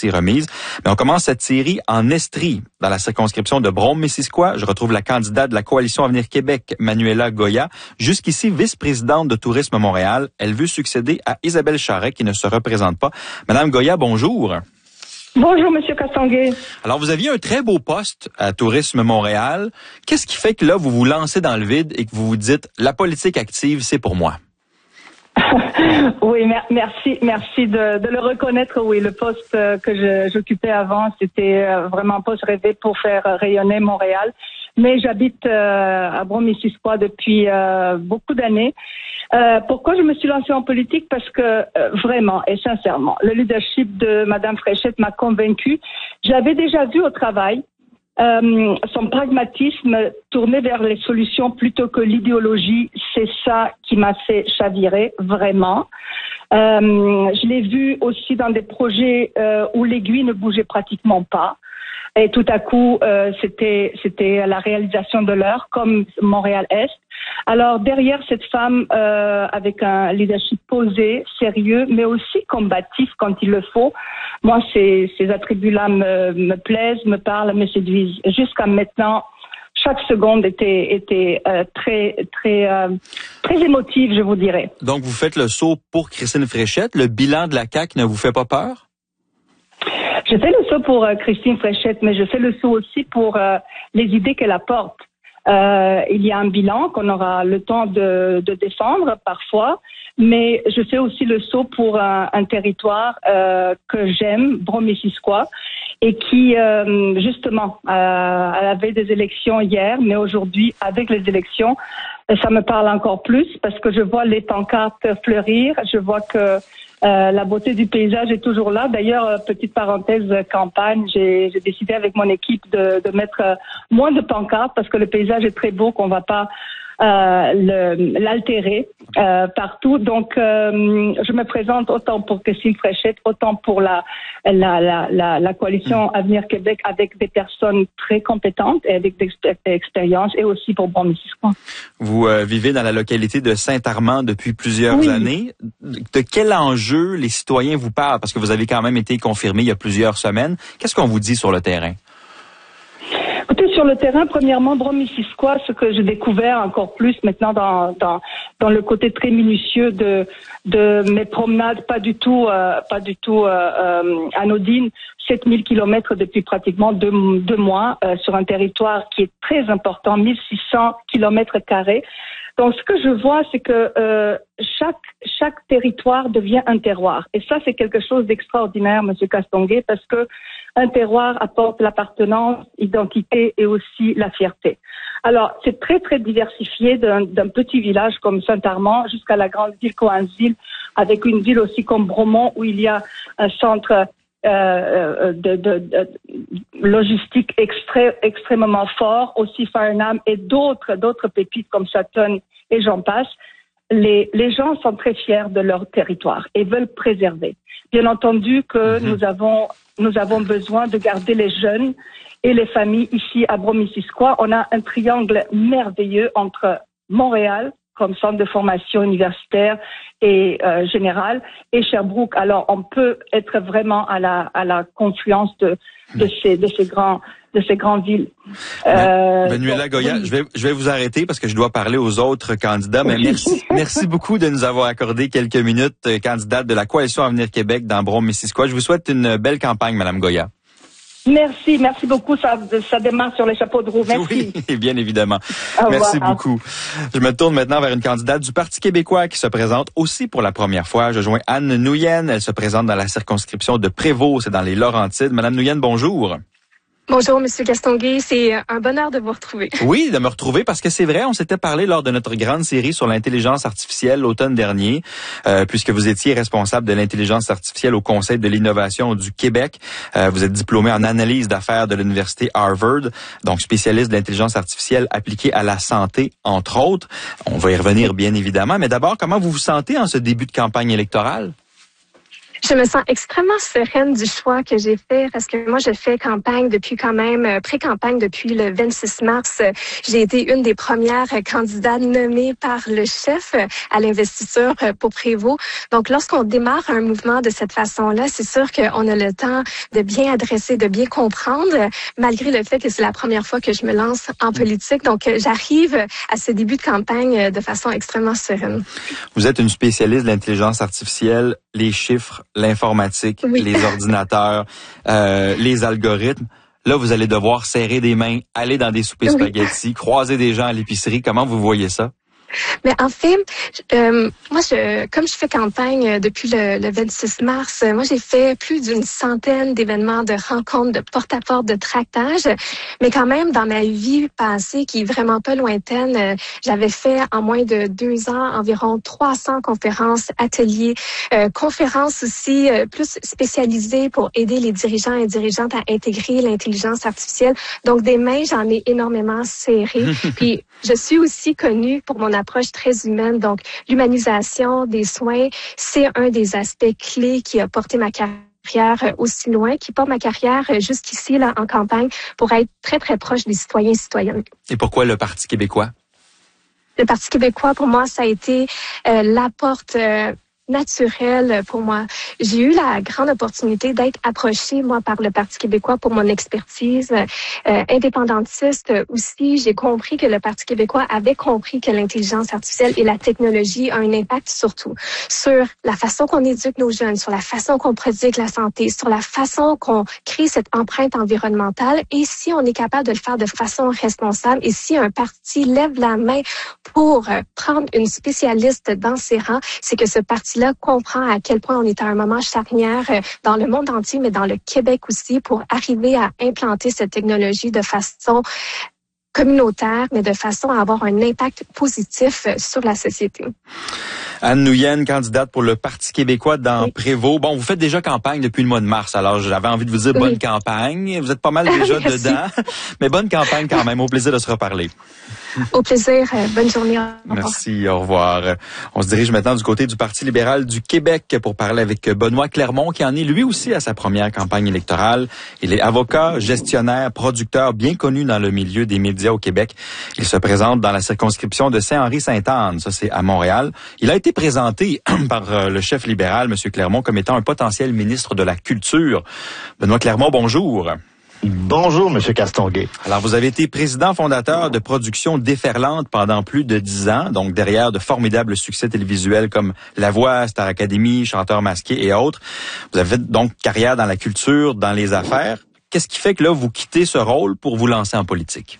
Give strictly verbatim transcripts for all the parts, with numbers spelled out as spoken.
merci remise. Mais on commence cette série en Estrie, dans la circonscription de Brome-Missisquoi. Je retrouve la candidate de la Coalition Avenir Québec, Manuela Goya, jusqu'ici vice-présidente de Tourisme Montréal. Elle veut succéder à Isabelle Charret, qui ne se représente pas. Madame Goya, bonjour. Bonjour, Monsieur Castonguay. Alors, vous aviez un très beau poste à Tourisme Montréal. Qu'est-ce qui fait que là, vous vous lancez dans le vide et que vous vous dites, la politique active, c'est pour moi? Oui, mer- merci, merci de, de le reconnaître. Oui, le poste que je, j'occupais avant, c'était vraiment un poste rêvé pour faire rayonner Montréal. Mais j'habite euh, à Brome-Missisquoi depuis euh, beaucoup d'années. Euh, pourquoi je me suis lancée en politique? Parce que euh, vraiment et sincèrement, le leadership de Madame Fréchette m'a convaincue. J'avais déjà vu au travail euh, son pragmatisme tourné vers les solutions plutôt que l'idéologie. C'est ça qui m'a fait chavirer, vraiment. Euh, je l'ai vu aussi dans des projets euh, où l'aiguille ne bougeait pratiquement pas. Et tout à coup, euh, c'était c'était la réalisation de l'heure, comme Montréal-Est. Alors, derrière cette femme, euh, avec un leadership posé, sérieux, mais aussi combatif quand il le faut, moi, ces, ces attributs-là me, me plaisent, me parlent, me séduisent. Jusqu'à maintenant, chaque seconde était était euh, très très euh, très émotive, je vous dirais. Donc, vous faites le saut pour Christine Fréchette. Le bilan de la C A Q ne vous fait pas peur? Je fais le saut pour euh, Christine Fréchette, mais je fais le saut aussi pour euh, les idées qu'elle apporte. Euh, il y a un bilan qu'on aura le temps de, de défendre parfois, mais je fais aussi le saut pour un, un territoire euh, que j'aime, Brome-Missisquoi, et qui, euh, justement, euh, avait des élections hier, mais aujourd'hui, avec les élections, ça me parle encore plus parce que je vois les pancartes fleurir, je vois que Euh, la beauté du paysage est toujours là. D'ailleurs, euh, petite parenthèse euh, campagne, j'ai, j'ai décidé avec mon équipe de, de mettre euh, moins de pancartes parce que le paysage est très beau, qu'on va pas euh, le, l'altérer euh, partout. Donc, euh, je me présente autant pour Christine Fréchette, autant pour la la la la, la coalition Avenir Québec avec des personnes très compétentes et avec des expériences, et aussi pour Brome-Missisquoi. Vous euh, vivez dans la localité de Saint-Armand depuis plusieurs oui. années. De quel enjeu les citoyens vous parlent? Parce que vous avez quand même été confirmé il y a plusieurs semaines. Qu'est-ce qu'on vous dit sur le terrain? Écoutez, sur le terrain, premièrement, Brome-Missisquoi, ce que j'ai découvert encore plus maintenant dans dans dans le côté très minutieux de de mes promenades, pas du tout euh, pas du tout euh, euh, anodines, sept mille kilomètres depuis pratiquement deux, deux mois euh, sur un territoire qui est très important, mille six cents kilomètres carrés. Donc, ce que je vois, c'est que euh, chaque chaque territoire devient un terroir. Et ça, c'est quelque chose d'extraordinaire, Monsieur Castonguay, parce que un terroir apporte l'appartenance, l'identité et aussi la fierté. Alors, c'est très, très diversifié d'un, d'un petit village comme Saint-Armand jusqu'à la grande ville Coansville, avec une ville aussi comme Bromont, où il y a un centre Euh, de, de, de logistique extré, extrêmement fort, aussi Farnham et d'autres d'autres pépites comme Sutton et j'en passe. Les les gens sont très fiers de leur territoire et veulent préserver. Bien entendu que mm-hmm. nous avons nous avons besoin de garder les jeunes et les familles ici à Brome-Missisquoi. On a un triangle merveilleux entre Montréal comme centre de formation universitaire et euh, générale, et Sherbrooke. Alors, on peut être vraiment à la à la confluence de de ces de ces grands de ces grandes villes. Euh, Manuela Goya, oui. je vais je vais vous arrêter parce que je dois parler aux autres candidats. Mais merci merci beaucoup de nous avoir accordé quelques minutes, candidate de la Coalition Avenir Québec dans Brome-Missisquoi. Je vous souhaite une belle campagne, Madame Goya. Merci, merci beaucoup. Ça, ça démarre sur les chapeaux de roue. Merci. Oui, bien évidemment. Au merci revoir. Beaucoup. Je me tourne maintenant vers une candidate du Parti québécois qui se présente aussi pour la première fois. Je joins Anne Nouyen. Elle se présente dans la circonscription de Prévost, c'est dans les Laurentides. Madame Nouyen, bonjour. Bonjour, Monsieur Castonguay. C'est un bonheur de vous retrouver. Oui, de me retrouver parce que c'est vrai, on s'était parlé lors de notre grande série sur l'intelligence artificielle l'automne dernier, euh, puisque vous étiez responsable de l'intelligence artificielle au Conseil de l'innovation du Québec. Euh, vous êtes diplômé en analyse d'affaires de l'Université Harvard, donc spécialiste de l'intelligence artificielle appliquée à la santé, entre autres. On va y revenir bien évidemment, mais d'abord, comment vous vous sentez en ce début de campagne électorale? Je me sens extrêmement sereine du choix que j'ai fait parce que moi, je fais campagne depuis quand même, pré-campagne depuis le vingt-six mars. J'ai été une des premières candidates nommées par le chef à l'investiture pour Prévost. Donc, lorsqu'on démarre un mouvement de cette façon-là, c'est sûr qu'on a le temps de bien adresser, de bien comprendre, malgré le fait que c'est la première fois que je me lance en politique. Donc, j'arrive à ce début de campagne de façon extrêmement sereine. Vous êtes une spécialiste de l'intelligence artificielle, les chiffres, l'informatique, oui. les ordinateurs, euh, les algorithmes. Là, vous allez devoir serrer des mains, aller dans des soupers oui. spaghettis, croiser des gens à l'épicerie. Comment vous voyez ça? Mais en fait, euh, moi, je, comme je fais campagne depuis le, le vingt-six mars, moi, j'ai fait plus d'une centaine d'événements, de rencontres, de porte-à-porte, de tractage. Mais quand même, dans ma vie passée, qui est vraiment pas lointaine, j'avais fait en moins de deux ans environ trois cents conférences, ateliers, euh, conférences aussi euh, plus spécialisées pour aider les dirigeants et dirigeantes à intégrer l'intelligence artificielle. Donc, des mains, j'en ai énormément serré. Puis, je suis aussi connue pour mon approche très humaine. Donc, l'humanisation des soins, c'est un des aspects clés qui a porté ma carrière aussi loin, qui porte ma carrière jusqu'ici là en campagne pour être très, très proche des citoyens et citoyennes. Et pourquoi le Parti québécois? Le Parti québécois, pour moi, ça a été euh, la porte... Euh, naturel pour moi. J'ai eu la grande opportunité d'être approchée, moi, par le Parti québécois pour mon expertise euh, indépendantiste aussi. J'ai compris que le Parti québécois avait compris que l'intelligence artificielle et la technologie ont un impact surtout sur la façon qu'on éduque nos jeunes, sur la façon qu'on prodigue la santé, sur la façon qu'on crée cette empreinte environnementale. Et si on est capable de le faire de façon responsable, et si un parti lève la main pour prendre une spécialiste dans ses rangs, c'est que ce parti-là comprend à quel point on est à un moment charnière dans le monde entier, mais dans le Québec aussi, pour arriver à implanter cette technologie de façon communautaire, mais de façon à avoir un impact positif sur la société. Anne Nouyen, candidate pour le Parti québécois dans oui. Prévost. Bon, vous faites déjà campagne depuis le mois de mars, alors j'avais envie de vous dire bonne oui. campagne. Vous êtes pas mal déjà dedans, mais bonne campagne quand même. Au plaisir de se reparler. Au plaisir. Bonne journée. Au Merci. Au revoir. On se dirige maintenant du côté du Parti libéral du Québec pour parler avec Benoît Clermont, qui en est lui aussi à sa première campagne électorale. Il est avocat, gestionnaire, producteur bien connu dans le milieu des médias au Québec. Il se présente dans la circonscription de Saint-Henri-Sainte-Anne. Ça, c'est à Montréal. Il a été présenté par le chef libéral, M. Clermont, comme étant un potentiel ministre de la Culture. Benoît Clermont, bonjour. Bonjour, M. Castonguay. Alors, vous avez été président fondateur de Productions Déferlantes pendant plus de dix ans, donc derrière de formidables succès télévisuels comme La Voix, Star Academy, Chanteur masqué et autres. Vous avez donc carrière dans la culture, dans les affaires. Qu'est-ce qui fait que là, vous quittez ce rôle pour vous lancer en politique?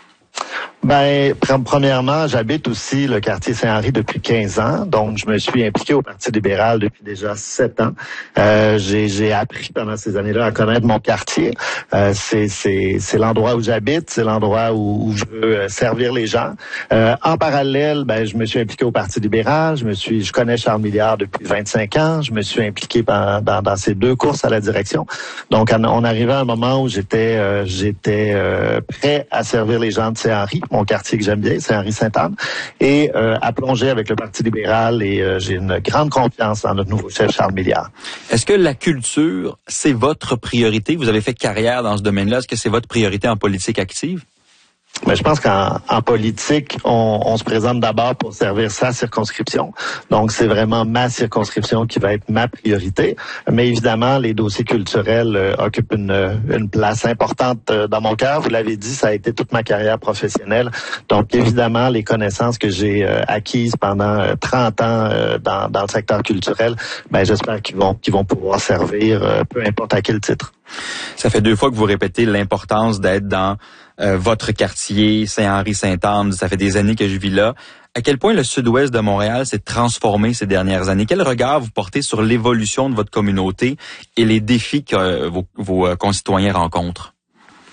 Ben, premièrement, j'habite aussi le quartier Saint-Henri depuis quinze ans, donc je me suis impliqué au Parti libéral depuis déjà sept ans. Euh, j'ai, j'ai appris pendant ces années-là à connaître mon quartier. Euh, c'est, c'est, c'est l'endroit où j'habite, c'est l'endroit où, où je veux servir les gens. Euh, en parallèle, ben, je me suis impliqué au Parti libéral. Je me suis, je connais Charles Milliard depuis vingt-cinq ans. Je me suis impliqué dans, dans, dans ces deux courses à la direction. Donc, on arrivait à un moment où j'étais, euh, j'étais euh, prêt à servir les gens de Saint-Henri, mon quartier que j'aime bien, Saint-Henri-Sainte-Anne, et euh, à plonger avec le Parti libéral, et euh, j'ai une grande confiance dans notre nouveau chef, Charles Milliard. Est-ce que la culture, c'est votre priorité? Vous avez fait carrière dans ce domaine-là. Est-ce que c'est votre priorité en politique active? Mais je pense qu'en en politique, on, on se présente d'abord pour servir sa circonscription. Donc, c'est vraiment ma circonscription qui va être ma priorité. Mais évidemment, les dossiers culturels euh, occupent une, une place importante euh, dans mon cœur. Vous l'avez dit, ça a été toute ma carrière professionnelle. Donc, évidemment, les connaissances que j'ai euh, acquises pendant euh, trente ans euh, dans, dans le secteur culturel, ben, j'espère qu'ils vont, qu'ils vont pouvoir servir, euh, peu importe à quel titre. Ça fait deux fois que vous répétez l'importance d'être dans euh, votre quartier, Saint-Henri-Sainte-Anne. Ça fait des années que je vis là. À quel point le sud-ouest de Montréal s'est transformé ces dernières années? Quel regard vous portez sur l'évolution de votre communauté et les défis que euh, vos, vos concitoyens rencontrent?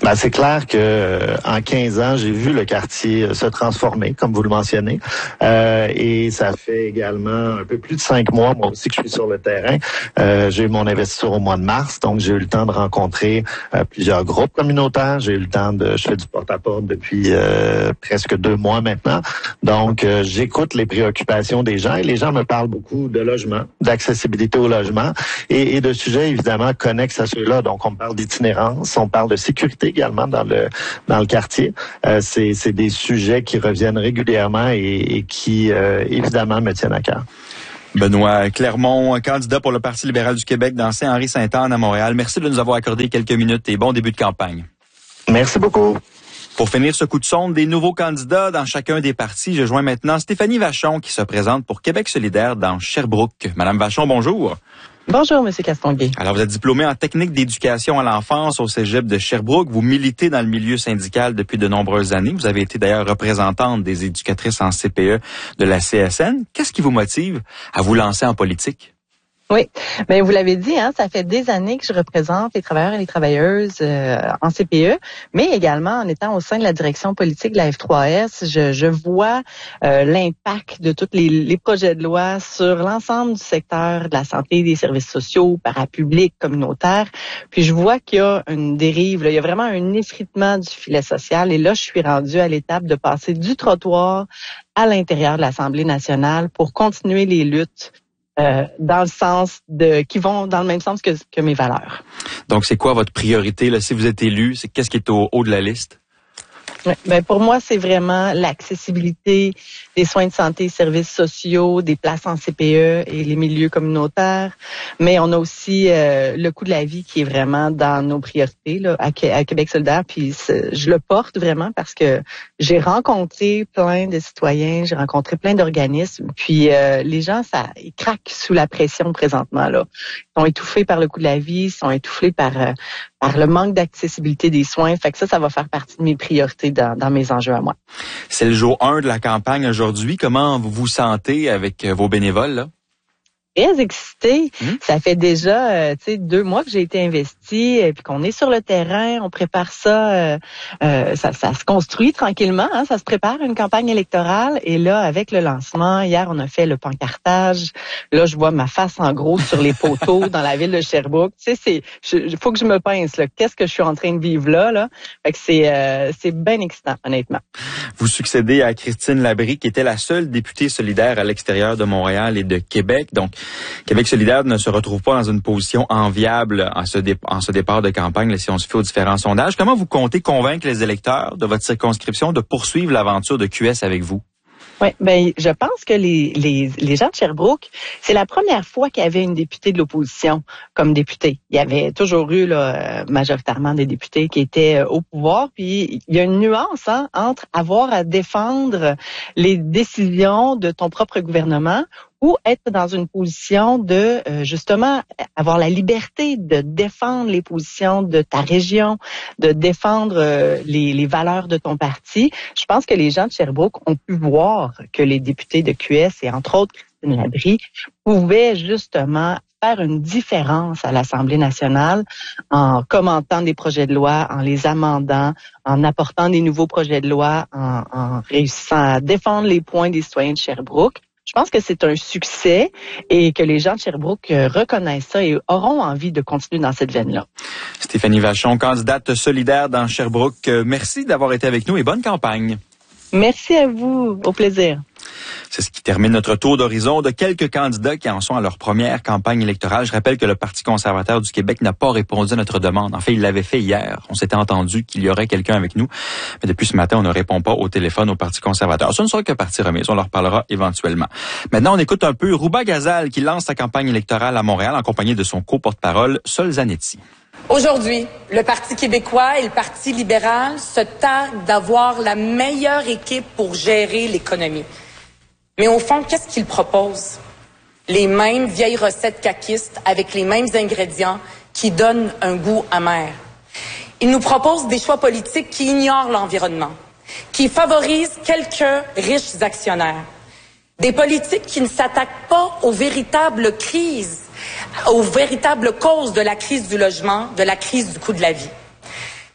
Ben, c'est clair que euh, en quinze ans, j'ai vu le quartier euh, se transformer, comme vous le mentionnez. Euh, et ça fait également un peu plus de cinq mois, moi aussi, que je suis sur le terrain. Euh, j'ai eu mon investiture au mois de mars, donc j'ai eu le temps de rencontrer euh, plusieurs groupes communautaires. J'ai eu le temps de... Je fais du porte-à-porte depuis euh, presque deux mois maintenant. Donc, euh, j'écoute les préoccupations des gens et les gens me parlent beaucoup de logement, d'accessibilité au logement et, et de sujets, évidemment, connexes à ceux-là. Donc, on me parle d'itinérance, on parle de sécurité également dans le dans le quartier. Euh, c'est, c'est des sujets qui reviennent régulièrement et, et qui, euh, évidemment, me tiennent à cœur. Benoît Clermont, candidat pour le Parti libéral du Québec dans Saint-Henri-Sainte-Anne à Montréal. Merci de nous avoir accordé quelques minutes et bon début de campagne. Merci beaucoup. Pour finir ce coup de sonde des nouveaux candidats dans chacun des partis, je joins maintenant Stéphanie Vachon qui se présente pour Québec solidaire dans Sherbrooke. Madame Vachon, bonjour. Bonjour, Monsieur Castonguay. Alors, vous êtes diplômée en technique d'éducation à l'enfance au Cégep de Sherbrooke. Vous militez dans le milieu syndical depuis de nombreuses années. Vous avez été d'ailleurs représentante des éducatrices en C P E de la C S N. Qu'est-ce qui vous motive à vous lancer en politique? Oui, bien vous l'avez dit, hein, ça fait des années que je représente les travailleurs et les travailleuses euh, en C P E, mais également en étant au sein de la direction politique de la F trois S, je, je vois euh, l'impact de tous les, les projets de loi sur l'ensemble du secteur de la santé, des services sociaux, parapublics, communautaires. Puis je vois qu'il y a une dérive, là, il y a vraiment un effritement du filet social. Et là, je suis rendue à l'étape de passer du trottoir à l'intérieur de l'Assemblée nationale pour continuer les luttes Euh, dans le sens de qui vont dans le même sens que, que mes valeurs. Donc, c'est quoi votre priorité là, si vous êtes élu? C'est qu'est-ce qui est au haut de la liste? Oui, ben pour moi, c'est vraiment l'accessibilité des soins de santé, services sociaux, des places en C P E et les milieux communautaires. Mais on a aussi euh, le coût de la vie qui est vraiment dans nos priorités là, à, à Québec solidaire. Puis je le porte vraiment parce que j'ai rencontré plein de citoyens, j'ai rencontré plein d'organismes. Puis euh, les gens, ça, ils craquent sous la pression présentement là. Ils sont étouffés par le coût de la vie, ils sont étouffés par euh, par le manque d'accessibilité des soins. Fait que ça, ça va faire partie de mes priorités dans, dans mes enjeux à moi. C'est le jour un de la campagne aujourd'hui. Comment vous vous sentez avec vos bénévoles, là? Très excitée. Mmh. Ça fait déjà euh, tu sais deux mois que j'ai été investie et puis qu'on est sur le terrain, on prépare ça, euh, euh, ça, ça se construit tranquillement, hein, ça se prépare une campagne électorale et là avec le lancement, hier on a fait le pancartage. Là je vois ma face en gros sur les poteaux dans la ville de Sherbrooke. Tu sais c'est il faut que je me pince là, qu'est-ce que je suis en train de vivre là là. Fait que c'est euh, c'est bien excitant honnêtement. Vous succédez à Christine Labrie qui était la seule députée solidaire à l'extérieur de Montréal et de Québec. Donc Québec solidaire ne se retrouve pas dans une position enviable en ce, dé- en ce départ de campagne, là, si on se fait aux différents sondages. Comment vous comptez convaincre les électeurs de votre circonscription de poursuivre l'aventure de Q S avec vous? Oui, ben je pense que les, les, les gens de Sherbrooke, c'est la première fois qu'il y avait une députée de l'opposition comme députée. Il y avait toujours eu là, majoritairement des députés qui étaient au pouvoir. Puis il y a une nuance hein, entre avoir à défendre les décisions de ton propre gouvernement ou être dans une position de, euh, justement, avoir la liberté de défendre les positions de ta région, de défendre euh, les, les valeurs de ton parti. Je pense que les gens de Sherbrooke ont pu voir que les députés de Q S et entre autres Christine Labrie pouvaient justement faire une différence à l'Assemblée nationale en commentant des projets de loi, en les amendant, en apportant des nouveaux projets de loi, en, en réussissant à défendre les points des citoyens de Sherbrooke. Je pense que c'est un succès et que les gens de Sherbrooke reconnaissent ça et auront envie de continuer dans cette veine-là. Stéphanie Vachon, candidate solidaire dans Sherbrooke. Merci d'avoir été avec nous et bonne campagne. Merci à vous. Au plaisir. C'est ce qui termine notre tour d'horizon de quelques candidats qui en sont à leur première campagne électorale. Je rappelle que le Parti conservateur du Québec n'a pas répondu à notre demande. En fait, il l'avait fait hier. On s'était entendu qu'il y aurait quelqu'un avec nous. Mais depuis ce matin, on ne répond pas au téléphone au Parti conservateur. Ce ne sera que partie remise. On leur parlera éventuellement. Maintenant, on écoute un peu Rouba Gazal qui lance sa campagne électorale à Montréal en compagnie de son co-porte-parole, Sol Zanetti. Aujourd'hui, le Parti québécois et le Parti libéral se targuent d'avoir la meilleure équipe pour gérer l'économie. Mais au fond, qu'est-ce qu'ils proposent? Les mêmes vieilles recettes caquistes avec les mêmes ingrédients qui donnent un goût amer. Ils nous proposent des choix politiques qui ignorent l'environnement, qui favorisent quelques riches actionnaires. Des politiques qui ne s'attaquent pas aux véritables crises, aux véritables causes de la crise du logement, de la crise du coût de la vie.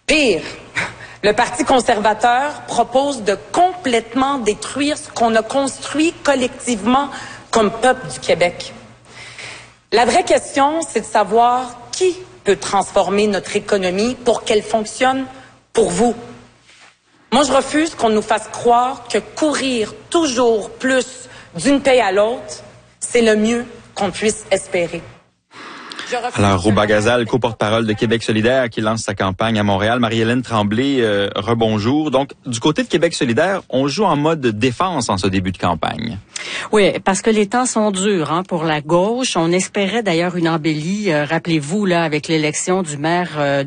Pire, le Parti conservateur propose de complètement détruire ce qu'on a construit collectivement comme peuple du Québec. La vraie question, c'est de savoir qui peut transformer notre économie pour qu'elle fonctionne pour vous. Moi, je refuse qu'on nous fasse croire que courir toujours plus d'une paye à l'autre, c'est le mieux qu'on puisse espérer. Alors, Rouba Gazal, co-porte-parole de Québec solidaire, qui lance sa campagne à Montréal. Marie-Hélène Tremblay, euh, rebonjour. Donc, du côté de Québec solidaire, on joue en mode défense en ce début de campagne. Oui, parce que les temps sont durs hein, pour la gauche. On espérait d'ailleurs une embellie, euh, rappelez-vous, là, avec l'élection du maire euh,